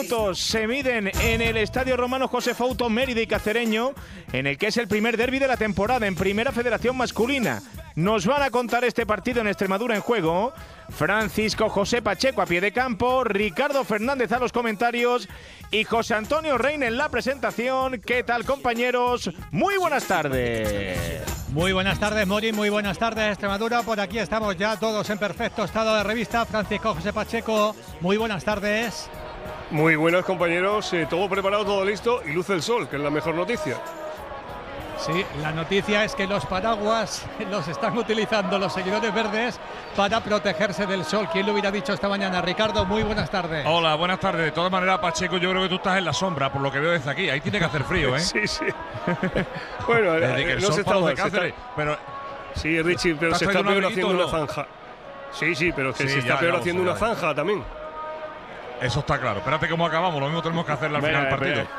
Se miden en el Estadio Romano José Fouto, Mérida y Cacereño, en el que es el primer derbi de la temporada en Primera Federación Masculina. Nos van a contar este partido en Extremadura en juego Francisco José Pacheco a pie de campo, Ricardo Fernández a los comentarios y José Antonio Reina en la presentación. ¿Qué tal, compañeros? Muy buenas tardes. Muy buenas tardes, Mori, muy buenas tardes, Extremadura. Por aquí estamos ya todos en perfecto estado de revista. Francisco José Pacheco, muy buenas tardes. Muy buenas, compañeros, todo preparado, todo listo y luce el sol, que es la mejor noticia. Sí, la noticia es que los paraguas los están utilizando los seguidores verdes para protegerse del sol. ¿Quién lo hubiera dicho esta mañana? Ricardo, muy buenas tardes. Hola, buenas tardes. De todas maneras, Pacheco, yo creo que tú estás en la sombra, por lo que veo desde aquí. Ahí tiene que hacer frío, ¿eh? Sí, sí. Bueno, desde que el no sol se para los de está, Cáceres, pero... Sí, Richie, pero se está peor haciendo una zanja. Sí, pero que se está peor haciendo una zanja también. Eso está claro. Espérate cómo acabamos. Lo mismo tenemos que hacerle al final del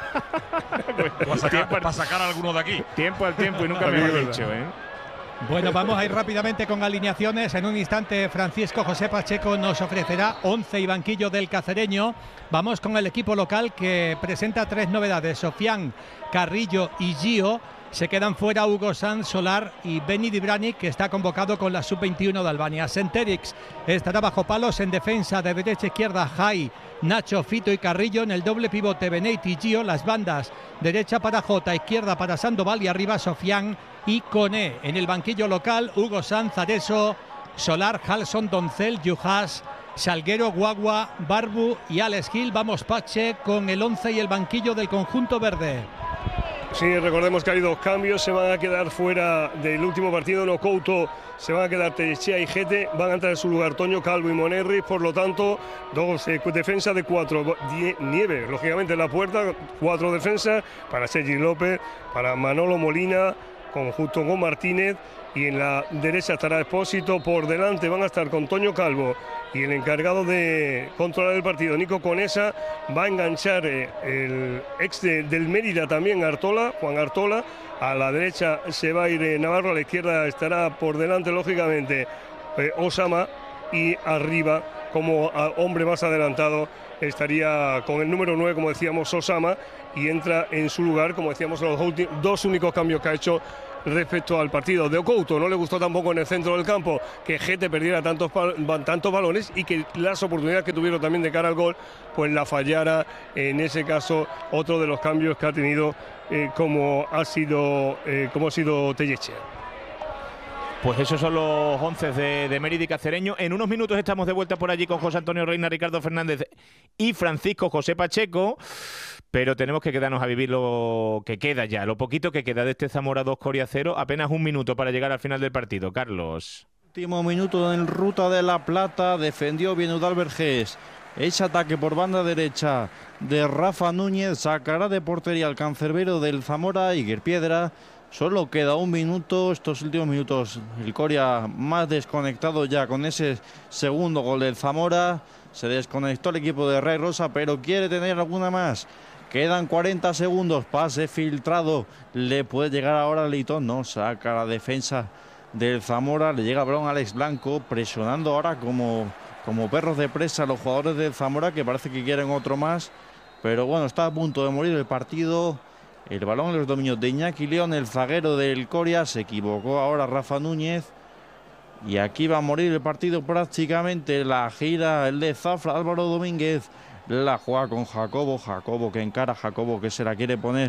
partido. Para sacar a alguno de aquí. Tiempo al tiempo y nunca me lo he dicho, ¿eh? Bueno, vamos a ir rápidamente con alineaciones. En un instante, Francisco José Pacheco nos ofrecerá 11 y banquillo del Cacereño. Vamos con el equipo local que presenta 3 novedades. Sofian, Carrillo y Gio. Se quedan fuera Hugo Sanz, Solar y Beni Dibrani, que está convocado con la sub-21 de Albania. Senterix estará bajo palos en defensa de derecha a izquierda. Jai, Nacho, Fito y Carrillo. En el doble pivote Beneit y Gio. Las bandas derecha para Jota, izquierda para Sandoval y arriba Sofian y Koné. En el banquillo local Hugo Sanz, Areso, Solar, Halson, Doncel, Yuhas, Salguero, Guagua, Barbu y Alex Gil. Vamos, Pache, con el 11 y el banquillo del conjunto verde. Sí, recordemos que hay 2 cambios, se van a quedar fuera del último partido, no Couto, se van a quedar Tellechea y Gete, van a entrar en su lugar Toño, Calvo y Monerri, por lo tanto, 2 defensa de 4, Nieve, lógicamente en la puerta, 4 defensas para Sergi López, para Manolo Molina, junto con Martínez, y en la derecha estará Expósito, por delante van a estar con Toño Calvo y el encargado de controlar el partido, Nico Conesa, va a enganchar el ex del Mérida también, Juan Artola, a la derecha se va a ir Navarro, a la izquierda estará por delante lógicamente Osama, y arriba como hombre más adelantado estaría con el número 9, como decíamos, Osama, y entra en su lugar, como decíamos, los 2 únicos cambios que ha hecho respecto al partido. De Couto no le gustó tampoco en el centro del campo que Gete perdiera tantos balones y que las oportunidades que tuvieron también de cara al gol pues la fallara. En ese caso, otro de los cambios que ha tenido como ha sido Tellechea. Pues esos son los 11 de Mérida y Cacereño. En unos minutos estamos de vuelta por allí con José Antonio Reina, Ricardo Fernández y Francisco José Pacheco. Pero tenemos que quedarnos a vivir lo que queda ya, lo poquito que queda de este Zamora 2 Coria 0. Apenas un minuto para llegar al final del partido. Carlos. Último minuto en Ruta de la Plata. Defendió bien Udal Vergés. Ese ataque por banda derecha de Rafa Núñez. Sacará de portería al cancerbero del Zamora, Iker Piedra. Solo queda un minuto. Estos últimos minutos el Coria más desconectado ya con ese segundo gol del Zamora. Se desconectó el equipo de Ray Rosa, pero quiere tener alguna más. Quedan 40 segundos, pase filtrado, le puede llegar ahora Leitón, no, saca la defensa del Zamora, le llega el balón a Alex Blanco, presionando ahora como perros de presa a los jugadores del Zamora, que parece que quieren otro más, pero bueno, está a punto de morir el partido. El balón en los dominios de Iñaki León, el zaguero del Coria, se equivocó ahora Rafa Núñez, y aquí va a morir el partido prácticamente. La gira el de Zafra, Álvaro Domínguez. La juega con Jacobo que encara, Jacobo que se la quiere poner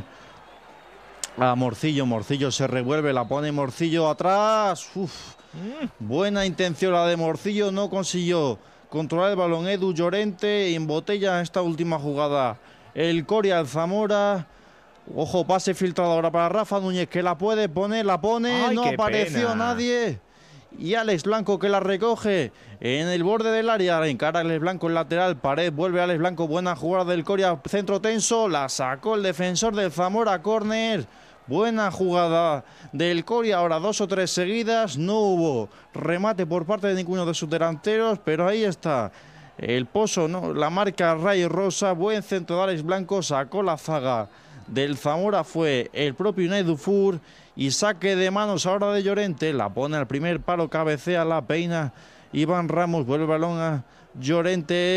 a Morcillo, Morcillo se revuelve, la pone Morcillo atrás. Buena intención la de Morcillo, no consiguió controlar el balón Edu Llorente, embotella esta última jugada el Coria, el Zamora. Ojo, pase filtrado ahora para Rafa Núñez, que la puede poner, la pone. Ay, no apareció nadie. Y Alex Blanco que la recoge en el borde del área, encara Alex Blanco en lateral, Pared, vuelve Alex Blanco, buena jugada del Coria, centro tenso, la sacó el defensor del Zamora, córner, buena jugada del Coria, ahora 2 o 3 seguidas, no hubo remate por parte de ninguno de sus delanteros, pero ahí está el pozo, ¿no? La marca Ray Rosa, buen centro de Alex Blanco, sacó la zaga del Zamora, fue el propio Unai Dufour. Y saque de manos ahora de Llorente, la pone al primer palo, cabecea, la peina Iván Ramos, vuelve el balón a Llorente,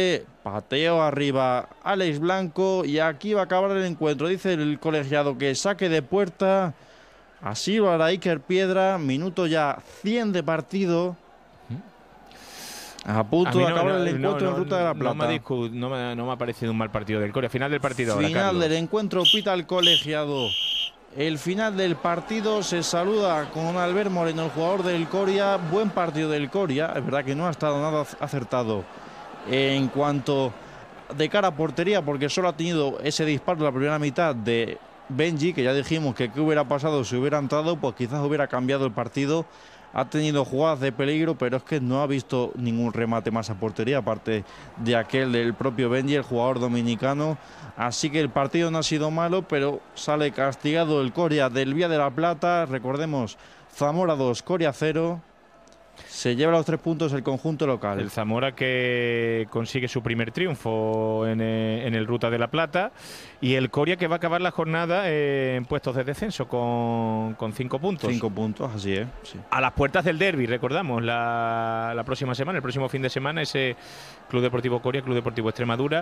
Pateo arriba Alex Blanco y aquí va a acabar el encuentro. Dice el colegiado que saque de puerta. Así lo hará Iker Piedra. Minuto ya 100 de partido. A punto de acabar el encuentro en Ruta de la Plata. No me ha parecido un mal partido del Coria. Final del partido. Final ahora, del encuentro, pita el colegiado. El final del partido se saluda con Albert Moreno, el jugador del Coria. Buen partido del Coria. Es verdad que no ha estado nada acertado en cuanto de cara a portería, porque solo ha tenido ese disparo en la primera mitad de Benji, que ya dijimos que qué hubiera pasado si hubiera entrado, pues quizás hubiera cambiado el partido. Ha tenido jugadas de peligro, pero es que no ha visto ningún remate más a portería, aparte de aquel del propio Benji, el jugador dominicano. Así que el partido no ha sido malo, pero sale castigado el Coria del Vía de la Plata. Recordemos, Zamora 2, Coria 0. Se lleva los 3 puntos el conjunto local. El Zamora que consigue su primer triunfo en el Ruta de la Plata, y el Coria que va a acabar la jornada en puestos de descenso con 5 puntos. 5 puntos, así es. Sí. A las puertas del derbi, recordamos, la próxima semana, el próximo fin de semana, ese Club Deportivo Coria, Club Deportivo Extremadura.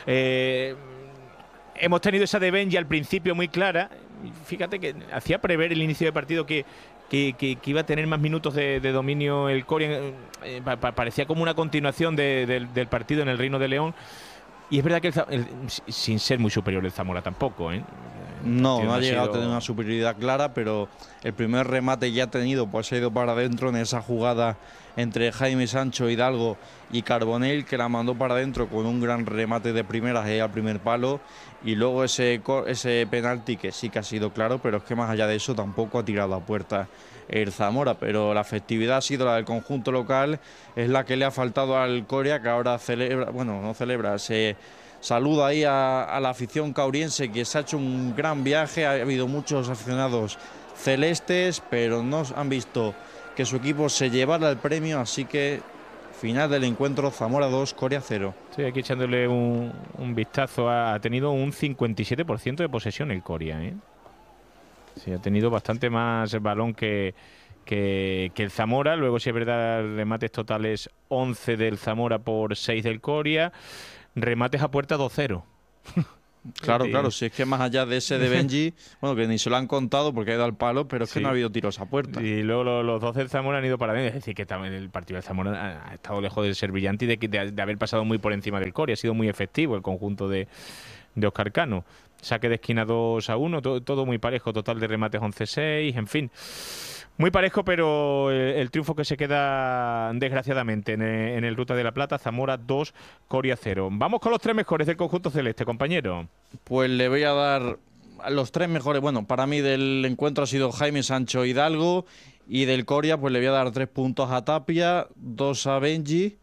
Hemos tenido esa de Benji al principio muy clara. Fíjate que hacía prever el inicio de partido que iba a tener más minutos de dominio el Coria. Parecía como una continuación del partido en el Reino de León. Y es verdad que sin ser muy superior el Zamora tampoco, ¿eh? No ha llegado a tener una superioridad clara, pero el primer remate ya ha tenido, pues ha ido para adentro en esa jugada entre Jaime Sancho, Hidalgo y Carbonell, que la mandó para adentro con un gran remate de primeras al primer palo, y luego ese penalti que sí que ha sido claro, pero es que más allá de eso tampoco ha tirado a puerta el Zamora. Pero la efectividad ha sido la del conjunto local, es la que le ha faltado al Coria, que ahora celebra, bueno, no celebra, se saluda ahí a la afición cauriense, que se ha hecho un gran viaje. Ha habido muchos aficionados celestes, pero no han visto que su equipo se llevara el premio, así que final del encuentro, Zamora 2, Coria 0. Sí, aquí echándole un vistazo, ha tenido un 57% de posesión el Coria, ¿eh? Sí, ha tenido bastante más balón que el Zamora. Luego, si es verdad, remates totales 11 del Zamora por 6 del Coria. Remates a puerta 2-0. Claro, si es que más allá de ese de Benji, bueno, que ni se lo han contado porque ha ido al palo, pero es que no ha habido tiros a puerta. Y luego los 2 del Zamora han ido para adentro. Es decir, que también el partido del Zamora ha estado lejos de ser brillante y de haber pasado muy por encima del Coria. Ha sido muy efectivo el conjunto de Óscar Cano. Saque de esquina 2-1, todo muy parejo, total de remates 11-6, en fin. Muy parejo, pero el triunfo que se queda desgraciadamente en el Ruta de la Plata, Zamora 2, Coria 0. Vamos con los 3 mejores del conjunto celeste, compañero. Pues le voy a dar a los 3 mejores. Bueno, para mí del encuentro ha sido Jaime Sancho, Hidalgo, y del Coria pues le voy a dar 3 puntos a Tapia, 2 a Benji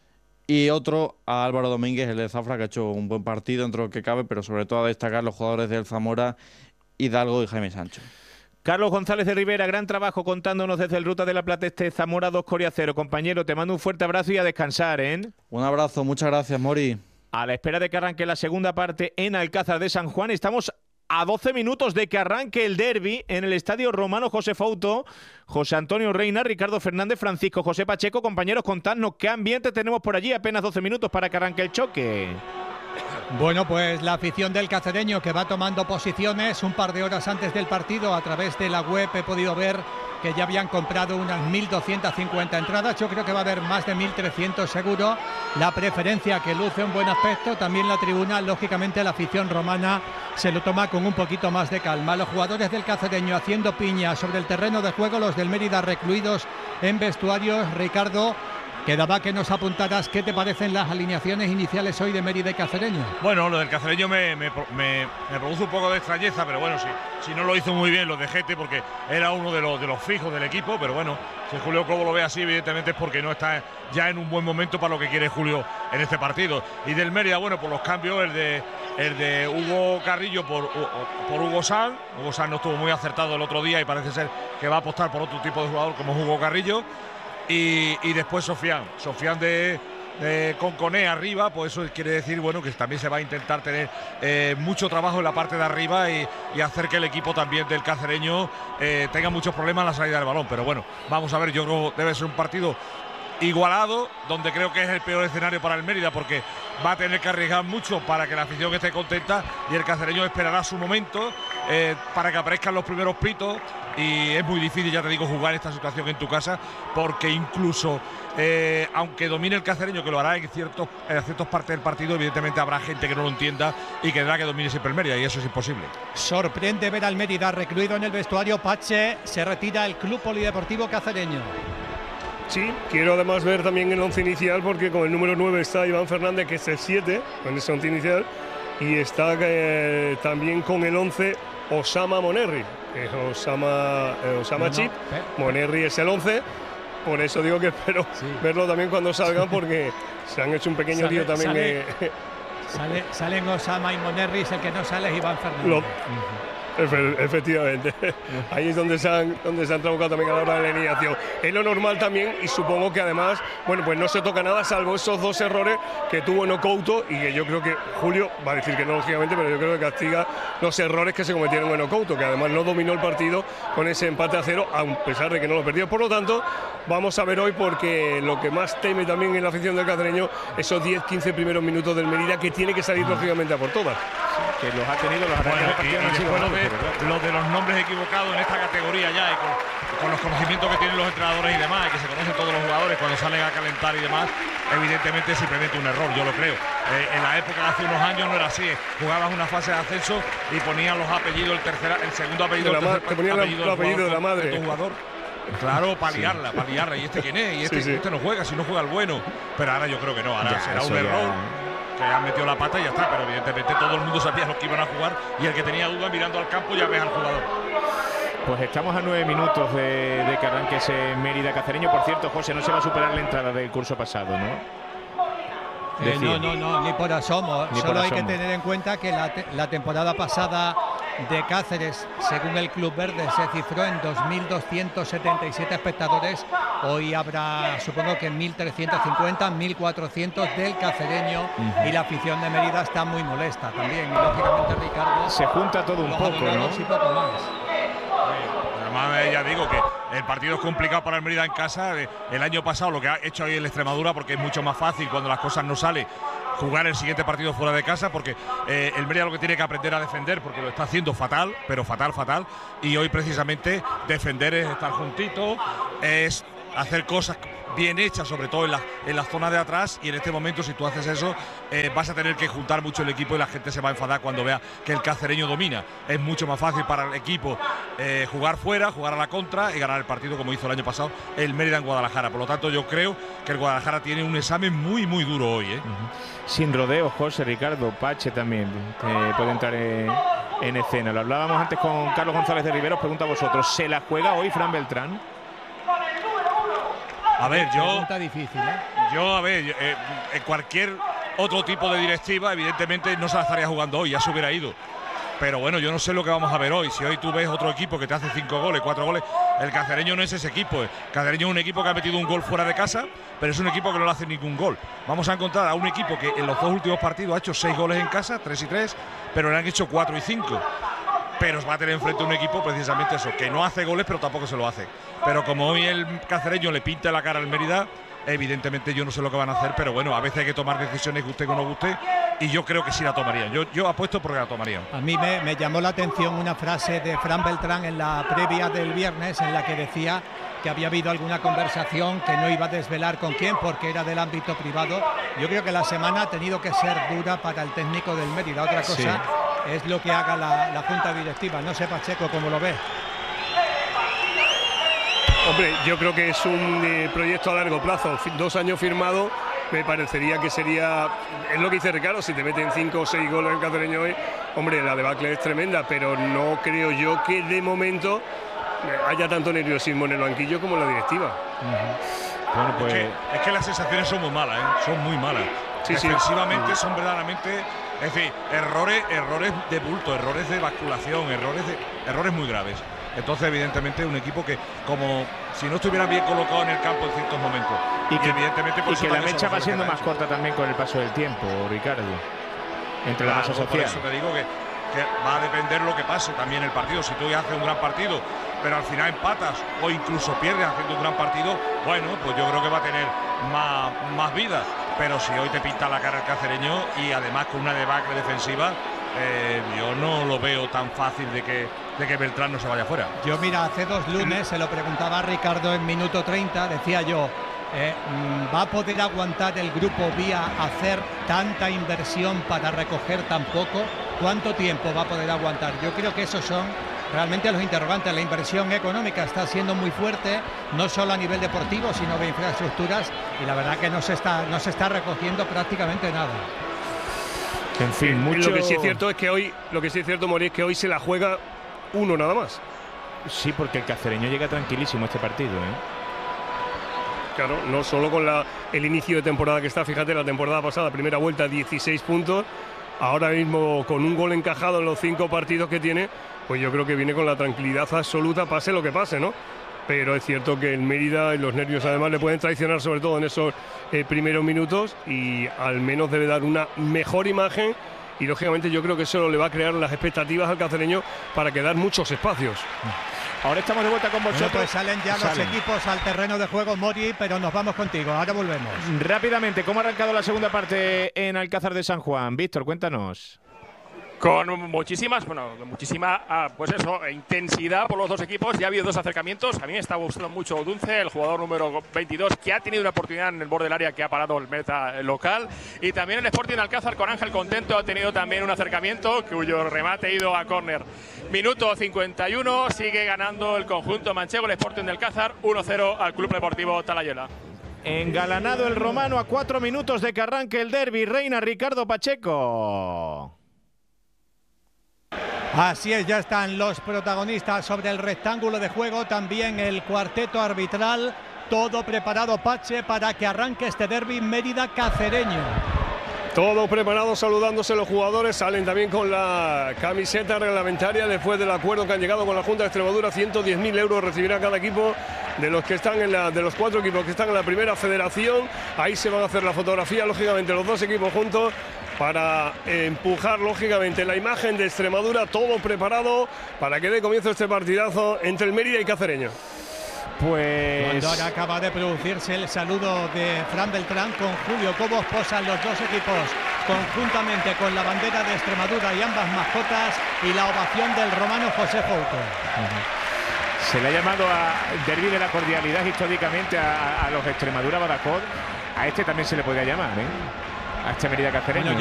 y otro a Álvaro Domínguez, el de Zafra, que ha hecho un buen partido dentro de lo que cabe, pero sobre todo a destacar los jugadores del Zamora, Hidalgo y Jaime Sancho. Carlos González de Rivera, gran trabajo contándonos desde el Ruta de la Plata Zamora 2, Coria 0. Compañero, te mando un fuerte abrazo y a descansar, ¿eh? Un abrazo, muchas gracias, Mori. A la espera de que arranque la segunda parte en Alcázar de San Juan, estamos a 12 minutos de que arranque el derbi en el Estadio Romano José Fouto. José Antonio Reina, Ricardo Fernández, Francisco José Pacheco. Compañeros, contadnos qué ambiente tenemos por allí. Apenas 12 minutos para que arranque el choque. Bueno, pues la afición del cacereño que va tomando posiciones un par de horas antes del partido. A través de la web he podido ver que ya habían comprado unas 1.250 entradas. Yo creo que va a haber más de 1.300 seguro. La preferencia que luce un buen aspecto. También la tribuna, lógicamente la afición romana se lo toma con un poquito más de calma. Los jugadores del cacereño haciendo piña sobre el terreno de juego, los del Mérida recluidos en vestuarios. Ricardo, quedaba que nos apuntaras qué te parecen las alineaciones iniciales hoy de Mérida y Cacereño. Bueno, lo del Cacereño me produce un poco de extrañeza, pero bueno, si no lo hizo muy bien lo de Gete, porque era uno de los fijos del equipo, pero bueno, si Julio Cobo lo ve así, evidentemente es porque no está ya en un buen momento para lo que quiere Julio en este partido. Y del Mérida, bueno, por los cambios, el de Hugo Carrillo por Hugo Sanz. Hugo Sanz no estuvo muy acertado el otro día y parece ser que va a apostar por otro tipo de jugador como Hugo Carrillo. Y después Sofian de Conconé arriba, pues eso quiere decir, bueno, que también se va a intentar tener mucho trabajo en la parte de arriba y hacer que el equipo también del cacereño tenga muchos problemas en la salida del balón. Pero bueno, vamos a ver, yo creo que debe ser un partido igualado, donde creo que es el peor escenario para el Mérida, porque va a tener que arriesgar mucho para que la afición esté contenta y el cacereño esperará su momento para que aparezcan los primeros pitos, y es muy difícil, ya te digo, jugar esta situación en tu casa, porque incluso aunque domine el cacereño, que lo hará en ciertas partes del partido, evidentemente habrá gente que no lo entienda y que tendrá que domine siempre el Mérida, y eso es imposible. Sorprende ver al Mérida recluido en el vestuario. Pache, se retira el Club Polideportivo Cacereño. Sí, quiero además ver también el once inicial, porque con el número 9 está Iván Fernández, que es el 7, con ese once inicial, y está también con el 11 Osama Monerri, que es Osama Chip. Monerri es el 11, por eso digo que espero verlo también cuando salgan, porque se han hecho un pequeño lío también. Salen Osama y Monerri, el que no sale es Iván Fernández. Efectivamente, ahí es donde se han trabajado también a la hora de la eliminación. Es lo normal también, y supongo que además, bueno, pues no se toca nada salvo esos dos errores que tuvo Enocouto, y que yo creo que Julio va a decir que no, lógicamente, pero yo creo que castiga los errores que se cometieron en Enocouto, que además no dominó el partido con ese empate a 0, a pesar de que no lo perdió. Por lo tanto, vamos a ver hoy, porque lo que más teme también en la afición del cacereño, esos 10-15 primeros minutos del Mérida, que tiene que salir lógicamente a por todas. Que los ha tenido, los ataques y después lo de los nombres equivocados en esta categoría ya, y con los conocimientos que tienen los entrenadores y demás, y que se conocen todos los jugadores cuando salen a calentar y demás, evidentemente es simplemente un error, yo lo creo. En la época de hace unos años no era así, jugabas una fase de ascenso y ponían los apellidos, el segundo apellido, te ponían el apellido de la madre. De tu jugador. Claro, para liarla. ¿Y este quién es? Y este no juega, si no juega el bueno. Pero ahora yo creo que no, ahora será un error. Que han metido la pata y ya está, pero evidentemente todo el mundo sabía los que iban a jugar, y el que tenía dudas mirando al campo ya ves al jugador. Pues estamos a 9 minutos de que arranque ese Mérida Cacereño. Por cierto, José, no se va a superar la entrada del curso pasado, ¿no? No, ni por asomo. Solo hay que tener en cuenta que la temporada pasada de Cáceres, según el Club Verde, se cifró en 2.277 espectadores. Hoy habrá, supongo que 1.350, 1.400 del cacereño, y la afición de Mérida está muy molesta también. Y lógicamente, Ricardo, se junta todo un poco, ¿no? Y poco más. Además, ya digo que el partido es complicado para el Mérida en casa. El año pasado, lo que ha hecho hoy el Extremadura, porque es mucho más fácil cuando las cosas no salen, jugar el siguiente partido fuera de casa, porque el Mérida lo que tiene que aprender a defender, porque lo está haciendo fatal, pero fatal, y hoy precisamente defender es estar juntito, es hacer cosas bien hechas, sobre todo en la zona de atrás, y en este momento, si tú haces eso, vas a tener que juntar mucho el equipo, y la gente se va a enfadar cuando vea que el cacereño domina. Es mucho más fácil para el equipo jugar fuera, jugar a la contra y ganar el partido, como hizo el año pasado el Mérida en Guadalajara. Por lo tanto, yo creo que el Guadalajara tiene un examen muy, muy duro hoy. Sin rodeos, José, Ricardo, Pache también puede entrar en escena. Lo hablábamos antes con Carlos González de Rivera. Os pregunto a vosotros, ¿se la juega hoy Fran Beltrán? A ver, difícil, en cualquier otro tipo de directiva, evidentemente no se la estaría jugando hoy, ya se hubiera ido. Pero bueno, yo no sé lo que vamos a ver hoy. Si hoy tú ves otro equipo que te hace 5 goles, 4 goles, el cacereño no es ese equipo. El cacereño es un equipo que ha metido un gol fuera de casa, pero es un equipo que no le hace ningún gol. Vamos a encontrar a un equipo que en los 2 últimos partidos ha hecho 6 goles en casa, 3 y 3, pero le han hecho 4 y 5. Pero va a tener enfrente un equipo precisamente eso, que no hace goles, pero tampoco se lo hace. Pero como hoy el cacereño le pinta la cara al Mérida, evidentemente yo no sé lo que van a hacer, pero bueno, a veces hay que tomar decisiones, guste o no guste, y yo creo que sí la tomarían. Yo apuesto porque la tomarían. A mí me llamó la atención una frase de Fran Beltrán en la previa del viernes, en la que decía que había habido alguna conversación, que no iba a desvelar con quién porque era del ámbito privado. Yo creo que la semana ha tenido que ser dura para el técnico del Mérida. Otra cosa es lo que haga la junta directiva. No sé, Pacheco, cómo lo ves. Hombre, yo creo que es un proyecto a largo plazo, 2 años firmado. Me parecería que sería, es lo que dice Ricardo, si te meten 5 o 6 goles en cacereño hoy, hombre, la debacle es tremenda, pero no creo yo que de momento haya tanto nerviosismo en el banquillo como en la directiva. Bueno, pues es que las sensaciones son muy malas, son muy malas. Defensivamente son verdaderamente, es decir, errores de bulto, errores de basculación, errores muy graves. Entonces, evidentemente, es un equipo que, como si no estuviera bien colocado en el campo en ciertos momentos. Y que evidentemente por la mecha va siendo más corta también con el paso del tiempo, Ricardo. Entre la masa social. Por eso te digo que va a depender lo que pase también el partido. Si tú haces un gran partido pero al final empatas o incluso pierdes haciendo un gran partido, bueno, pues yo creo que va a tener más vida. Pero si hoy te pinta la cara el cacereño y además con una debacle defensiva, yo no lo veo tan fácil de que Beltrán no se vaya fuera. Yo, mira, hace 2 lunes se lo preguntaba a Ricardo en minuto 30, decía yo, ¿va a poder aguantar el grupo Vía hacer tanta inversión para recoger tan poco? ¿Cuánto tiempo va a poder aguantar? Yo creo que esos son realmente los interrogantes. La inversión económica está siendo muy fuerte, no solo a nivel deportivo, sino de infraestructuras, y la verdad que no se está recogiendo prácticamente nada. En fin, mucho... Lo que sí es cierto es que hoy, Mori, es que hoy se la juega uno nada más. Sí, porque el cacereño llega tranquilísimo a este partido, Claro, no solo con el inicio de temporada que está, fíjate, la temporada pasada, primera vuelta, 16 puntos, ahora mismo con un gol encajado en los 5 partidos que tiene, pues yo creo que viene con la tranquilidad absoluta, pase lo que pase, ¿no? Pero es cierto que el Mérida y los nervios además le pueden traicionar, sobre todo en esos primeros minutos, y al menos debe dar una mejor imagen, y lógicamente yo creo que eso le va a crear las expectativas al cacereño para quedar muchos espacios. Ahora estamos de vuelta con vosotros. Bueno, pues salen ya los equipos al terreno de juego, Mori, pero nos vamos contigo, ahora volvemos. Rápidamente, ¿cómo ha arrancado la segunda parte en Alcázar de San Juan? Víctor, cuéntanos. Con muchísima pues eso, intensidad por los dos equipos. Ya ha habido 2 acercamientos. A mí me está gustando mucho Dunce, el jugador número 22, que ha tenido una oportunidad en el borde del área que ha parado el meta local. Y también el Sporting Alcázar con Ángel Contento ha tenido también un acercamiento cuyo remate ha ido a córner. Minuto 51, sigue ganando el conjunto manchego, el Sporting de Alcázar, 1-0 al Club Deportivo Talayuela. Engalanado el romano a 4 minutos de que arranque el derbi. Reina Ricardo Pacheco. Así es, ya están los protagonistas sobre el rectángulo de juego, también el cuarteto arbitral, todo preparado, Pache, para que arranque este derbi Mérida-Cacereño. Todo preparado, saludándose los jugadores, salen también con la camiseta reglamentaria después del acuerdo que han llegado con la Junta de Extremadura. 110.000 euros recibirá cada equipo de los que están de los 4 equipos que están en la primera federación. Ahí se van a hacer la fotografía, lógicamente los 2 equipos juntos, para empujar lógicamente la imagen de Extremadura. Todo preparado para que dé comienzo este partidazo entre el Mérida y Cacereño. Pues cuando ahora acaba de producirse el saludo de Fran Beltrán con Julio Cobos, posan los 2 equipos conjuntamente con la bandera de Extremadura y ambas mascotas, y la ovación del romano José Fouto. Se le ha llamado a derbi de la cordialidad históricamente a los Extremadura Badajoz. A este también se le podría llamar, a este Mérida Cacereño. Bueno,